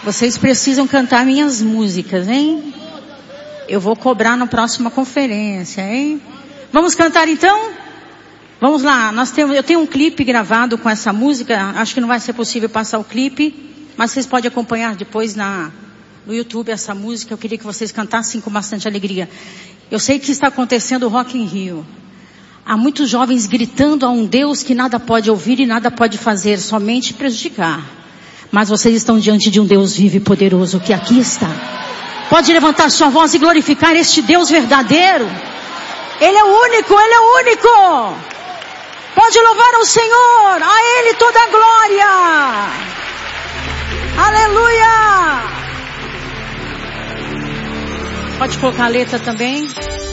Vocês precisam cantar minhas músicas, hein? Eu vou cobrar na próxima conferência, hein? Vamos cantar então? Vamos lá, eu tenho um clipe gravado com essa música. Acho que não vai ser possível passar o clipe, mas vocês podem acompanhar depois no YouTube essa música. Eu queria que vocês cantassem com bastante alegria. Eu sei que está acontecendo o Rock in Rio. Há muitos jovens gritando a um Deus que nada pode ouvir e nada pode fazer, somente prejudicar. Mas vocês estão diante de um Deus vivo e poderoso que aqui está. Pode levantar sua voz e glorificar este Deus verdadeiro. Ele é o único, Ele é o único. Pode louvar ao Senhor, a Ele toda a glória. Aleluia. Pode colocar a letra também.